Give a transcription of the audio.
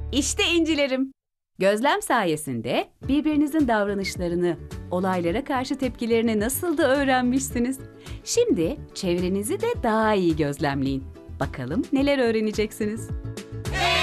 İşte incilerim. Gözlem sayesinde birbirinizin davranışlarını, olaylara karşı tepkilerini nasıl da öğrenmişsiniz. Şimdi çevrenizi de daha iyi gözlemleyin. Bakalım neler öğreneceksiniz.